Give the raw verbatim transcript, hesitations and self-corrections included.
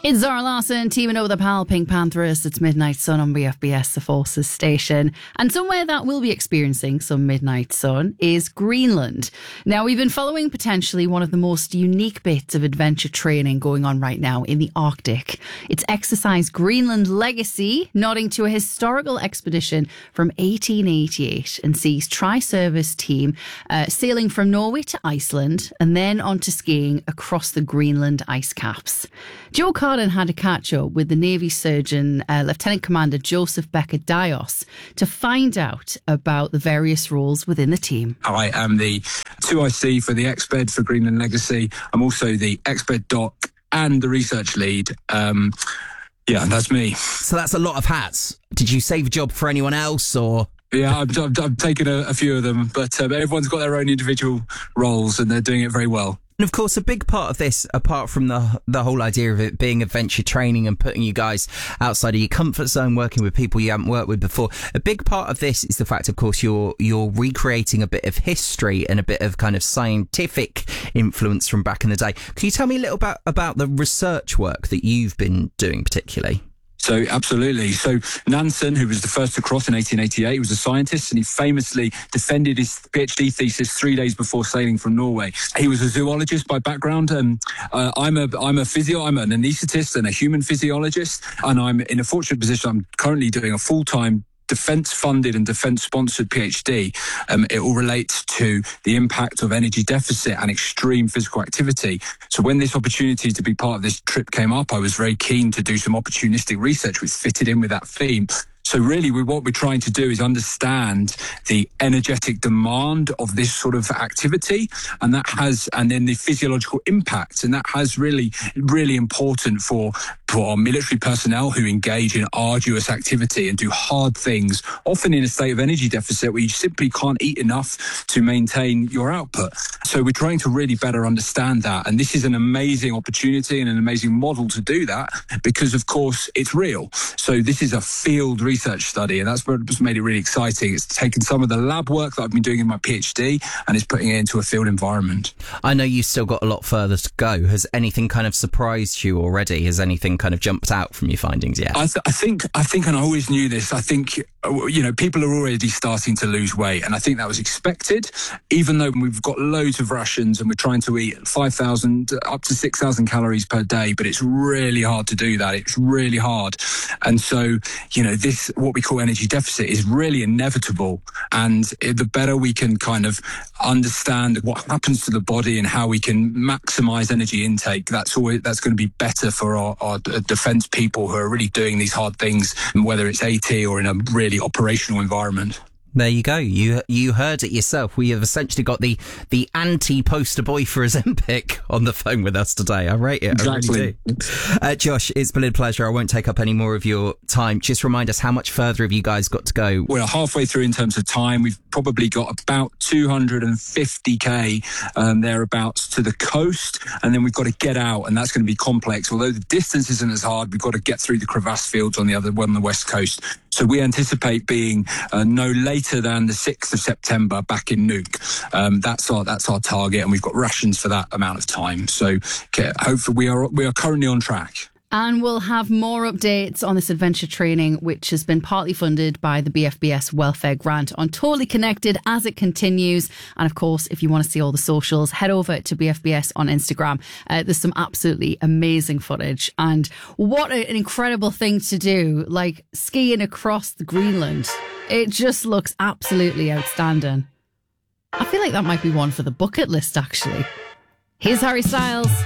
It's Zara Larson teaming up with a pal, Pink Panthers. It's Midnight Sun on B F B S, the Forces station. And somewhere that will be experiencing some midnight sun is Greenland. Now, we've been following potentially one of the most unique bits of adventure training going on right now in the Arctic. It's Exercise Greenland Legacy, nodding to a historical expedition from eighteen eighty-eight and sees tri-service team uh, sailing from Norway to Iceland and then on to skiing across the Greenland ice caps. Joe Carden had a catch up with the Navy surgeon, uh, Lieutenant Commander Joseph Becker Dios, to find out about the various roles within the team. I am the two I C for the Exped for Greenland Legacy. I'm also the Exped doc and the research lead. Um, yeah, that's me. So that's a lot of hats. Did you save a job for anyone else, or...? Yeah, I've, I've, I've taken a, a few of them, but um, everyone's got their own individual roles and they're doing it very well. And of course, a big part of this, apart from the the whole idea of it being adventure training and putting you guys outside of your comfort zone, working with people you haven't worked with before, a big part of this is the fact, of course, you're you're recreating a bit of history and a bit of kind of scientific influence from back in the day. Can you tell me a little bit about the research work that you've been doing particularly? So, absolutely. So, Nansen, who was the first to cross in eighteen eighty-eight, was a scientist and he famously defended his PhD thesis three days before sailing from Norway. He was a zoologist by background. Um, uh, I'm a I'm a physio, I'm an anaesthetist and a human physiologist, and I'm in a fortunate position. I'm currently doing a full-time defence-funded and defence-sponsored PhD. Um, it all relates to the impact of energy deficit and extreme physical activity. So when this opportunity to be part of this trip came up, I was very keen to do some opportunistic research which fitted in with that theme. So really, we, what we're trying to do is understand the energetic demand of this sort of activity, and that has, and then the physiological impacts, and that has really, really important for, for our military personnel who engage in arduous activity and do hard things, often in a state of energy deficit where you simply can't eat enough to maintain your output. So we're trying to really better understand that, and this is an amazing opportunity and an amazing model to do that because, of course, it's real. So this is a field research research study, and that's what's made it really exciting. It's taken some of the lab work that I've been doing in my PhD and it's putting it into a field environment. I know you've still got a lot further to go. Has anything kind of surprised you already? Has anything kind of jumped out from your findings yet? I, th- I think, I think, and I always knew this, I think, you know, people are already starting to lose weight, and I think that was expected, even though we've got loads of rations and we're trying to eat five thousand up to six thousand calories per day, but it's really hard to do that. It's really hard. And so, you know, this, what we call energy deficit, is really inevitable. And the better we can kind of understand what happens to the body and how we can maximize energy intake, that's always, that's going to be better for our, our defense people who are really doing these hard things, whether it's AT or in a really operational environment. There you go. You you heard it yourself. We have essentially got the the anti-poster boy for Ozempic on the phone with us today. I rate it. Exactly. I really do. Uh, Josh, it's been a pleasure. I won't take up any more of your time. Just remind us, how much further have you guys got to go? We're halfway through in terms of time. We've probably got about two hundred fifty k um, thereabouts to the coast, and then we've got to get out, and that's going to be complex. Although the distance isn't as hard, we've got to get through the crevasse fields on the other on the west coast. So we anticipate being uh, no later than the sixth of September back in Nuuk. Um, that's our that's our target, and we've got rations for that amount of time. So okay, hopefully we are we are currently on track. And we'll have more updates on this adventure training, which has been partly funded by the B F B S Welfare Grant, on Totally Connected as it continues. And of course, if you want to see all the socials, head over to B F B S on Instagram. Uh, there's some absolutely amazing footage. And what an incredible thing to do, like skiing across the Greenland. It just looks absolutely outstanding. I feel like that might be one for the bucket list, actually. Here's Harry Styles.